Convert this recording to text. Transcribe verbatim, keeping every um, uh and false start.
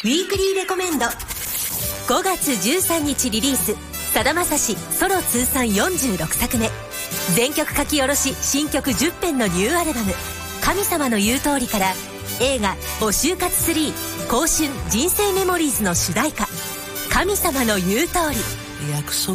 ウィークリーレコメンド。ごがつじゅうさんにちリリース、さだまさしソロ通算よんじゅうろくさくめ、全曲書き下ろし新曲じゅっぺんのニューアルバム神様の言う通りから、映画お就活スリー興春人生メモリーズの主題歌神様の言う通り。 約束